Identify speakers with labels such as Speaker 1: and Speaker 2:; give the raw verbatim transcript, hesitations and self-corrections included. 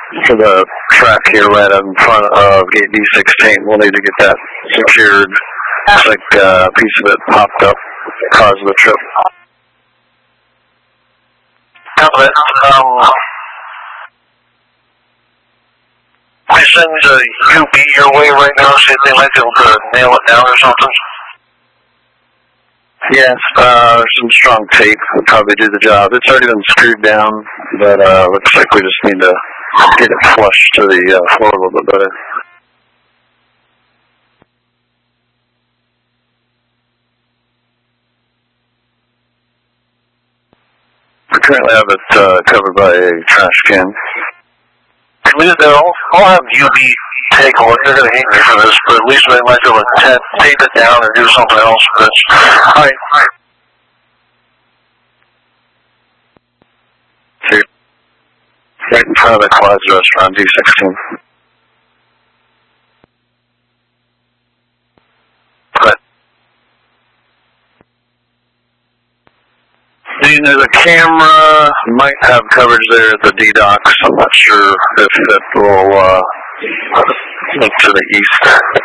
Speaker 1: for the track here right in front of gate D sixteen. We'll need to get that secured. Looks like uh, a piece of it popped up, caused the trip.
Speaker 2: Copy that. Um, I send the U B your way right now, see if they might be able to nail it down or something.
Speaker 1: Yes, uh, there's some strong tape will probably do the job. It's already been screwed down, but uh, looks like we just need to get it flush to the uh, floor a little bit better. We currently have it uh, covered by a trash can.
Speaker 2: Leave it there. I'll, I'll have U B take a look. They're going to hate me for this, but at least they might be able to tape it down or do something else with it. All right. All right.
Speaker 1: Right in front of the Quads restaurant, D sixteen.
Speaker 2: But
Speaker 1: the camera might have coverage there at the D docks. I'm not sure if it will uh, look to the east.